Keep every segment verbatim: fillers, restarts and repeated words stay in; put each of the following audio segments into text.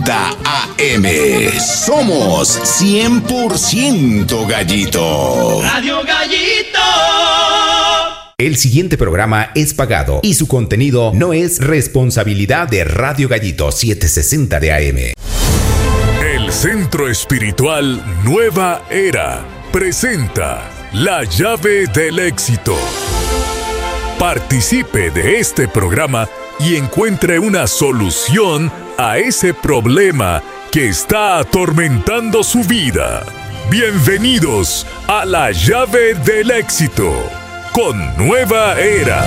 sesenta A M. Somos cien por ciento Gallito. Radio Gallito. El siguiente programa es pagado y su contenido no es responsabilidad de Radio Gallito setecientos sesenta de A M. El Centro Espiritual Nueva Era presenta La Llave del Éxito. Participe de este programa y encuentre una solución a ese problema que está atormentando su vida. Bienvenidos a La Llave del Éxito con Nueva Era.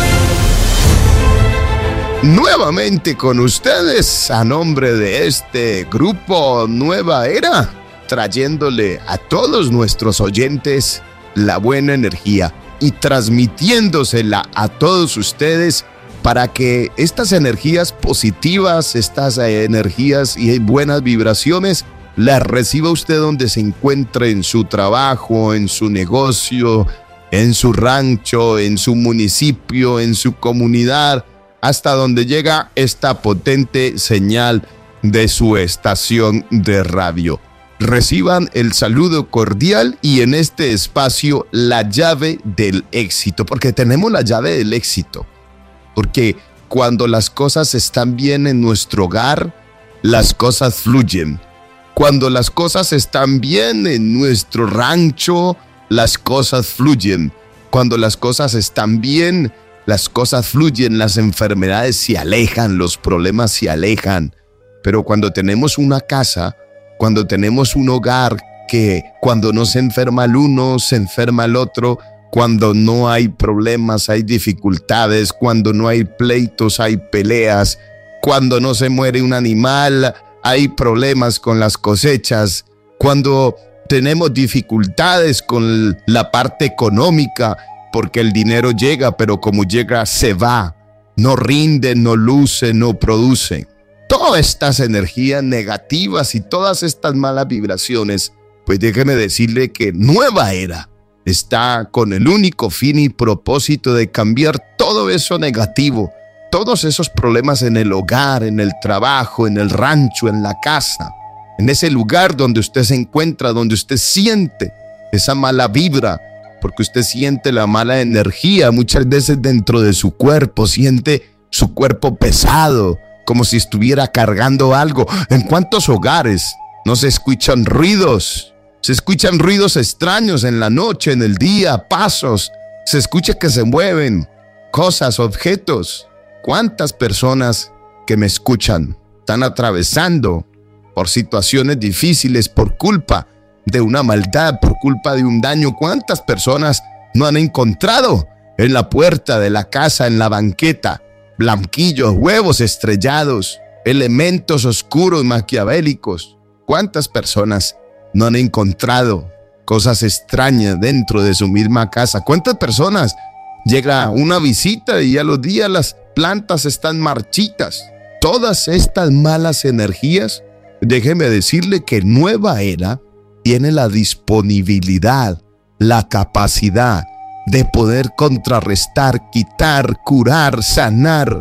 Nuevamente con ustedes, a nombre de este grupo Nueva Era, trayéndole a todos nuestros oyentes la buena energía y transmitiéndosela a todos ustedes para que estas energías positivas, estas energías y buenas vibraciones las reciba usted donde se encuentre, en su trabajo, en su negocio, en su rancho, en su municipio, en su comunidad, hasta donde llega esta potente señal de su estación de radio. Reciban el saludo cordial y en este espacio la llave del éxito, porque tenemos la llave del éxito. Porque cuando las cosas están bien en nuestro hogar, las cosas fluyen. Cuando las cosas están bien en nuestro rancho, las cosas fluyen. Cuando las cosas están bien, las cosas fluyen, las enfermedades se alejan, los problemas se alejan. Pero cuando tenemos una casa, cuando tenemos un hogar que cuando no se enferma el uno, se enferma el otro, cuando no hay problemas, hay dificultades, cuando no hay pleitos, hay peleas, cuando no se muere un animal, hay problemas con las cosechas, cuando tenemos dificultades con la parte económica, porque el dinero llega, pero como llega, se va, no rinde, no luce, no produce. Todas estas energías negativas y todas estas malas vibraciones, pues déjeme decirle que Nueva Era está con el único fin y propósito de cambiar todo eso negativo, todos esos problemas en el hogar, en el trabajo, en el rancho, en la casa, en ese lugar donde usted se encuentra, donde usted siente esa mala vibra, porque usted siente la mala energía muchas veces dentro de su cuerpo, siente su cuerpo pesado, como si estuviera cargando algo. ¿En cuántos hogares no se escuchan ruidos? Se escuchan ruidos extraños en la noche, en el día, pasos. Se escucha que se mueven cosas, objetos. ¿Cuántas personas que me escuchan están atravesando por situaciones difíciles por culpa de una maldad, por culpa de un daño? ¿Cuántas personas no han encontrado en la puerta de la casa, en la banqueta, blanquillos, huevos estrellados, elementos oscuros maquiavélicos? ¿Cuántas personas no han encontrado cosas extrañas dentro de su misma casa? ¿Cuántas personas llega una visita y a los días las plantas están marchitas? Todas estas malas energías, déjeme decirle que Nueva Era tiene la disponibilidad, la capacidad de poder contrarrestar, quitar, curar, sanar,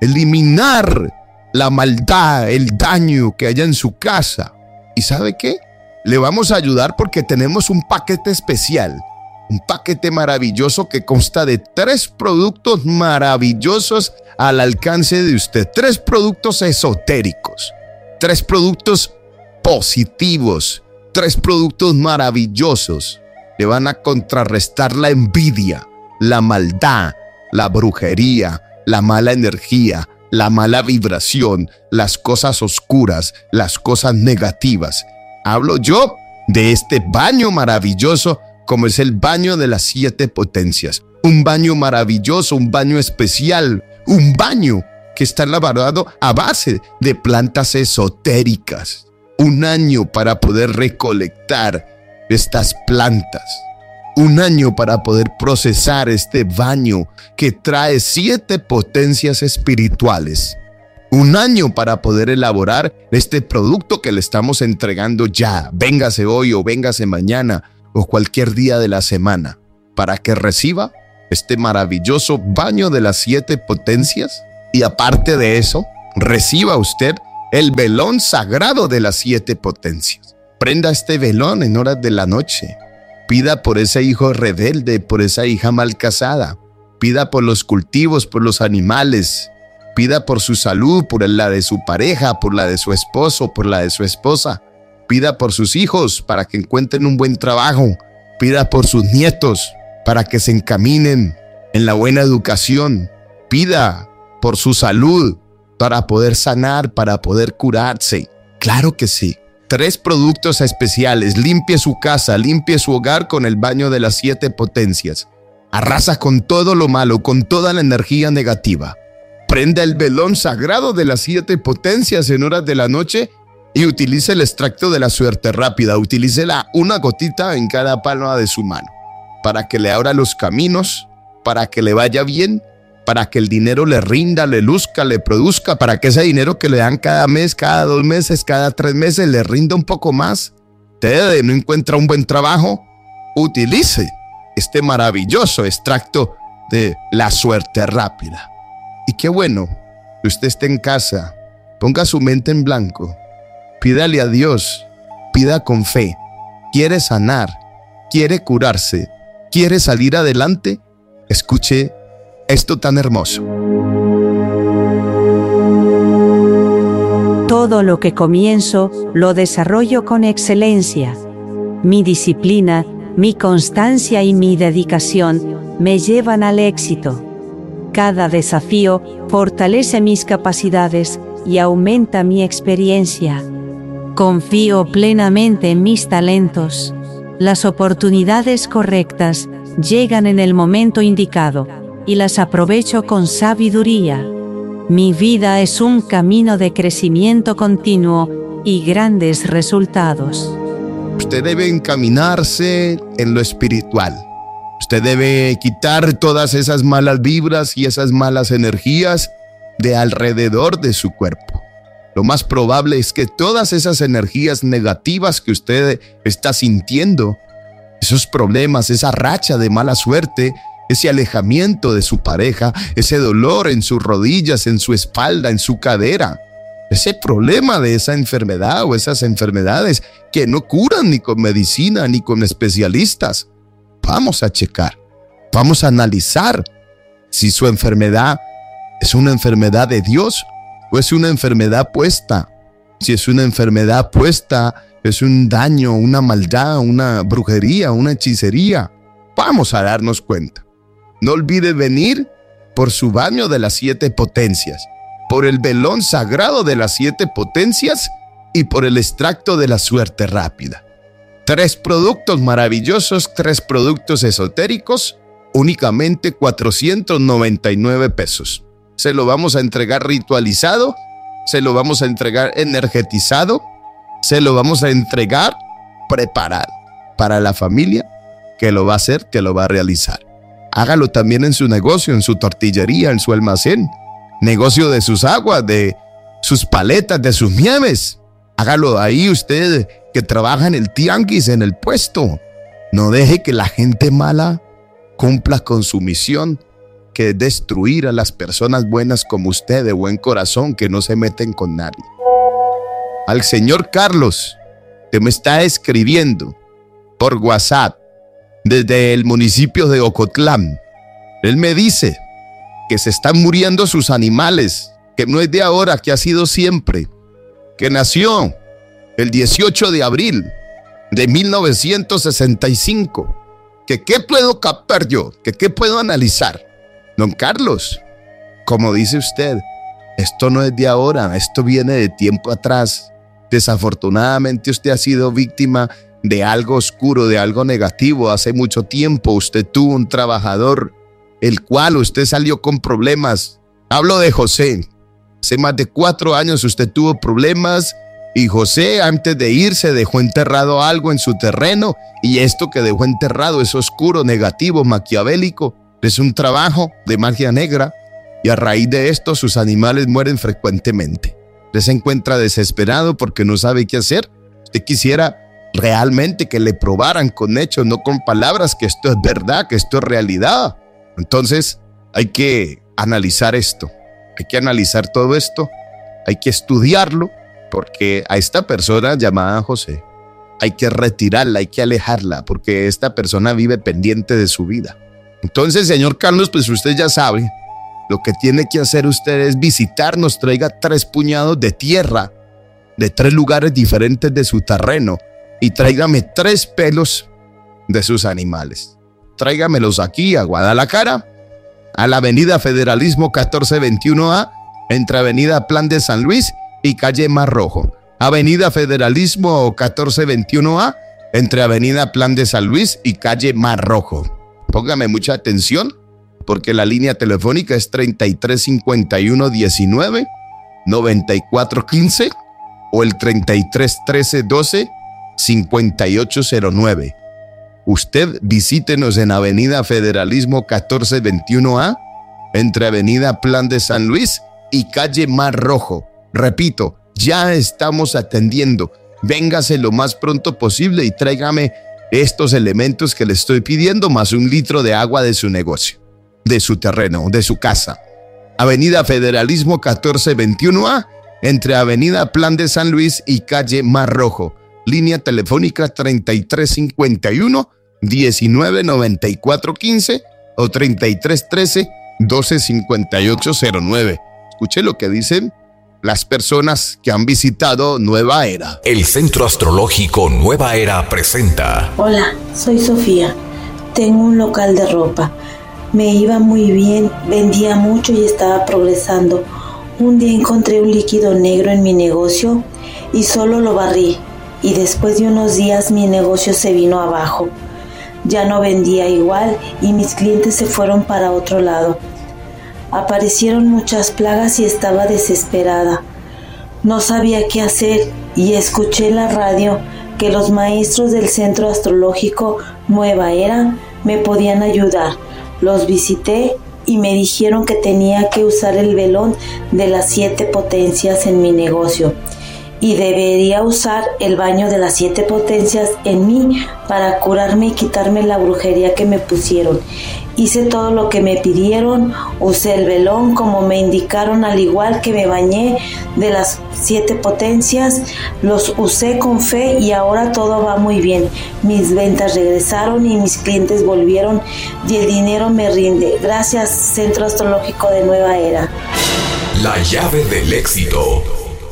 eliminar la maldad, el daño que haya en su casa. ¿Y sabe qué? Le vamos a ayudar porque tenemos un paquete especial, un paquete maravilloso que consta de tres productos maravillosos al alcance de usted, tres productos esotéricos, tres productos positivos, tres productos maravillosos que van a contrarrestar la envidia, la maldad, la brujería, la mala energía, la mala vibración, las cosas oscuras, las cosas negativas. Hablo yo de este baño maravilloso como es el baño de las siete potencias. Un baño maravilloso, un baño especial, un baño que está elaborado a base de plantas esotéricas. Un año para poder recolectar estas plantas. Un año para poder procesar este baño que trae siete potencias espirituales. Un año para poder elaborar este producto que le estamos entregando ya. Véngase hoy o véngase mañana o cualquier día de la semana para que reciba este maravilloso baño de las siete potencias. Y aparte de eso, reciba usted el velón sagrado de las siete potencias. Prenda este velón en horas de la noche. Pida por ese hijo rebelde, por esa hija mal casada. Pida por los cultivos, por los animales. Pida por su salud, por la de su pareja, por la de su esposo, por la de su esposa. Pida por sus hijos para que encuentren un buen trabajo. Pida por sus nietos para que se encaminen en la buena educación. Pida por su salud para poder sanar, para poder curarse. Claro que sí. Tres productos especiales. Limpie su casa, limpie su hogar con el baño de las siete potencias. Arrasa con todo lo malo, con toda la energía negativa. Prenda el velón sagrado de las siete potencias en horas de la noche y utilice el extracto de la suerte rápida. Utilícela una gotita en cada palma de su mano para que le abra los caminos, para que le vaya bien, para que el dinero le rinda, le luzca, le produzca, para que ese dinero que le dan cada mes, cada dos meses, cada tres meses, le rinda un poco más. Usted no encuentra un buen trabajo, utilice este maravilloso extracto de la suerte rápida. Y qué bueno que usted esté en casa, ponga su mente en blanco, pídale a Dios, pida con fe, quiere sanar, quiere curarse, quiere salir adelante. Escuche esto tan hermoso. Todo lo que comienzo, lo desarrollo con excelencia. Mi disciplina, mi constancia y mi dedicación me llevan al éxito. Cada desafío fortalece mis capacidades y aumenta mi experiencia. Confío plenamente en mis talentos. Las oportunidades correctas llegan en el momento indicado y las aprovecho con sabiduría. Mi vida es un camino de crecimiento continuo y grandes resultados. Usted debe encaminarse en lo espiritual. Usted debe quitar todas esas malas vibras y esas malas energías de alrededor de su cuerpo. Lo más probable es que todas esas energías negativas que usted está sintiendo, esos problemas, esa racha de mala suerte, ese alejamiento de su pareja, ese dolor en sus rodillas, en su espalda, en su cadera, ese problema de esa enfermedad o esas enfermedades que no curan ni con medicina ni con especialistas. Vamos a checar, vamos a analizar si su enfermedad es una enfermedad de Dios o es una enfermedad puesta. Si es una enfermedad puesta, es un daño, una maldad, una brujería, una hechicería. Vamos a darnos cuenta. No olvide venir por su baño de las siete potencias, por el velón sagrado de las siete potencias y por el extracto de la suerte rápida. Tres productos maravillosos, tres productos esotéricos, únicamente cuatrocientos noventa y nueve pesos. Se lo vamos a entregar ritualizado, se lo vamos a entregar energetizado, se lo vamos a entregar preparado para la familia que lo va a hacer, que lo va a realizar. Hágalo también en su negocio, en su tortillería, en su almacén, negocio de sus aguas, de sus paletas, de sus nieves. Hágalo ahí usted que trabaja en el tianguis, en el puesto. No deje que la gente mala cumpla con su misión, que es destruir a las personas buenas como usted, de buen corazón, que no se meten con nadie. Al señor Carlos, que me está escribiendo por WhatsApp desde el municipio de Ocotlán, él me dice que se están muriendo sus animales, que no es de ahora, que ha sido siempre, que nació el dieciocho de abril de mil novecientos sesenta y cinco, que qué puedo captar yo, que qué puedo analizar. Don Carlos, como dice usted, esto no es de ahora, esto viene de tiempo atrás. Desafortunadamente usted ha sido víctima de algo oscuro, de algo negativo. Hace mucho tiempo usted tuvo un trabajador, el cual usted salió con problemas. Hablo de José. Hace más de cuatro años usted tuvo problemas y José, antes de irse, dejó enterrado algo en su terreno, y esto que dejó enterrado es oscuro, negativo, maquiavélico. Es un trabajo de magia negra, y a raíz de esto sus animales mueren frecuentemente. Usted se encuentra desesperado porque no sabe qué hacer. Usted quisiera realmente que le probaran con hechos, no con palabras, que esto es verdad, que esto es realidad. Entonces hay que analizar esto, hay que analizar todo esto, hay que estudiarlo porque a esta persona llamada José hay que retirarla, hay que alejarla, porque esta persona vive pendiente de su vida. Entonces, señor Carlos, pues usted ya sabe, lo que tiene que hacer usted es visitarnos, traiga tres puñados de tierra de tres lugares diferentes de su terreno y tráigame tres pelos de sus animales. Tráigamelos aquí a Guadalajara, a la avenida Federalismo catorce veintiuno A, entre avenida Plan de San Luis y calle Mar Rojo. Avenida Federalismo catorce veintiuno A, entre avenida Plan de San Luis y calle Mar Rojo. Póngame mucha atención, porque la línea telefónica es treinta y tres cincuenta y uno diecinueve noventa y cuatro quince o el treinta y tres trece doce cincuenta y ocho cero nueve. Usted visítenos en avenida Federalismo catorce veintiuno A, entre avenida Plan de San Luis y calle Mar Rojo. Repito, ya estamos atendiendo. Véngase lo más pronto posible y tráigame estos elementos que le estoy pidiendo, más un litro de agua de su negocio, de su terreno, de su casa. Avenida Federalismo catorce veintiuno A, entre avenida Plan de San Luis y calle Mar Rojo. Línea telefónica treinta y tres cincuenta y uno diecinueve noventa y cuatro quince o treinta y tres trece doce cincuenta y ocho cero nueve. Escuche lo que dicen las personas que han visitado Nueva Era. El Centro Astrológico Nueva Era presenta. Hola, soy Sofía. Tengo un local de ropa. Me iba muy bien, vendía mucho y estaba progresando. Un día encontré un líquido negro en mi negocio y solo lo barrí. Y después de unos días mi negocio se vino abajo. Ya no vendía igual y mis clientes se fueron para otro lado. Aparecieron muchas plagas y estaba desesperada. No sabía qué hacer y escuché en la radio que los maestros del Centro Astrológico Nueva Era me podían ayudar. Los visité y me dijeron que tenía que usar el velón de las siete potencias en mi negocio y debería usar el baño de las siete potencias en mí para curarme y quitarme la brujería que me pusieron. Hice todo lo que me pidieron, usé el velón como me indicaron, al igual que me bañé de las siete potencias, los usé con fe y ahora todo va muy bien. Mis ventas regresaron y mis clientes volvieron y el dinero me rinde. Gracias, Centro Astrológico de Nueva Era. La llave del éxito.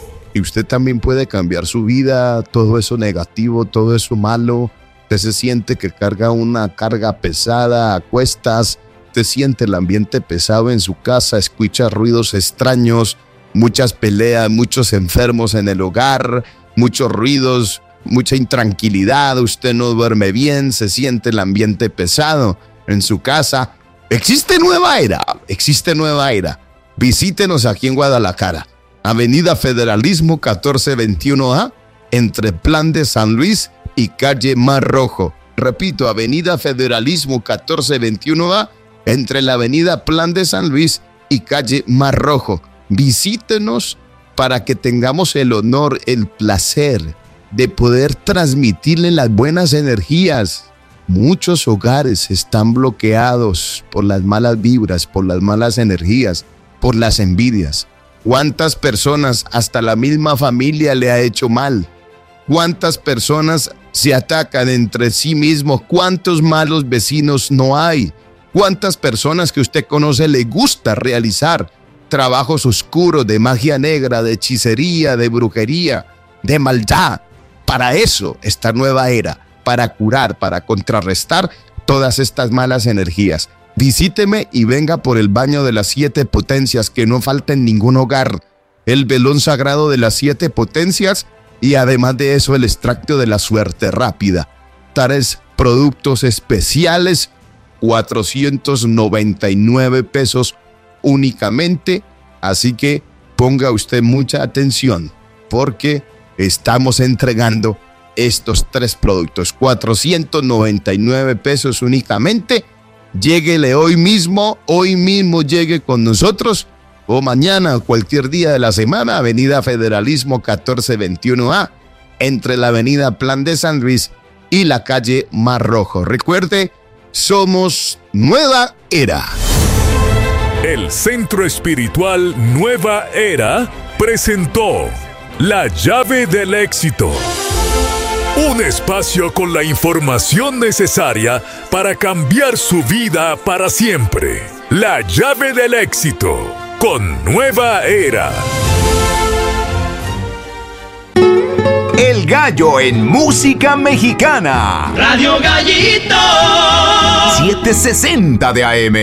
Y usted también puede cambiar su vida, todo eso negativo, todo eso malo. Usted se siente que carga una carga pesada a cuestas, usted siente el ambiente pesado en su casa, escucha ruidos extraños, muchas peleas, muchos enfermos en el hogar, muchos ruidos, mucha intranquilidad, usted no duerme bien, se siente el ambiente pesado en su casa. Existe Nueva Era, existe Nueva Era. Visítenos aquí en Guadalajara. Avenida Federalismo catorce veintiuno A, entre Plan de San Luis y calle Mar Rojo. Repito, Avenida Federalismo catorce veintiuno A, entre la avenida Plan de San Luis y calle Mar Rojo. Visítenos para que tengamos el honor, el placer de poder transmitirle las buenas energías. Muchos hogares están bloqueados por las malas vibras, por las malas energías, por las envidias. ¿Cuántas personas, hasta la misma familia, le ha hecho mal? ¿Cuántas personas se atacan entre sí mismos? ¿Cuántos malos vecinos no hay? ¿Cuántas personas que usted conoce le gusta realizar trabajos oscuros de magia negra, de hechicería, de brujería, de maldad? Para eso esta Nueva Era, para curar, para contrarrestar todas estas malas energías. Visíteme y venga por el baño de las siete potencias, que no falta en ningún hogar. El velón sagrado de las siete potencias y además de eso el extracto de la suerte rápida. Tres productos especiales, cuatrocientos noventa y nueve pesos únicamente. Así que ponga usted mucha atención porque estamos entregando estos tres productos. cuatrocientos noventa y nueve pesos únicamente. Lléguele hoy mismo, hoy mismo llegue con nosotros o mañana o cualquier día de la semana. Avenida Federalismo catorce veintiuno A, entre la avenida Plan de San Luis y la calle Mar Rojo. Recuerde, somos Nueva Era. El Centro Espiritual Nueva Era presentó La llave del éxito. Un espacio con la información necesaria para cambiar su vida para siempre. La llave del éxito con Nueva Era. El gallo en música mexicana. Radio Gallito. setecientos sesenta de A M.